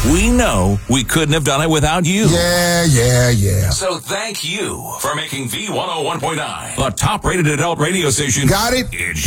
We know we couldn't have done it without you. Yeah. So thank you for making V101.9 the top-rated adult radio station. Got it? In